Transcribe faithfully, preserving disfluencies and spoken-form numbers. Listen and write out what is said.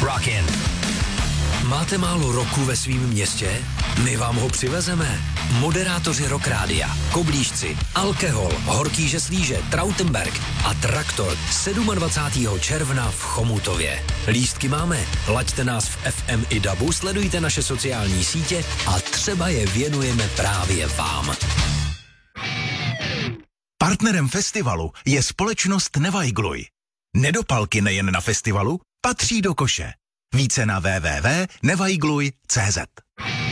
Rockin'. Máte málo roku ve svém městě? My vám ho přivezeme. Moderátoři Rock Rádia, Koblížci, Alkohol, Horký Žeslíže, Trautenberg a Traktor dvacátého sedmého června v Chomutově. Lístky máme, laďte nás v F M i dabu, sledujte naše sociální sítě a třeba je věnujeme právě vám. Partnerem festivalu je společnost Nevajgluj. Nedopalky nejen na festivalu patří do koše. Více na w w w tečka nevajgluj tečka cé zet.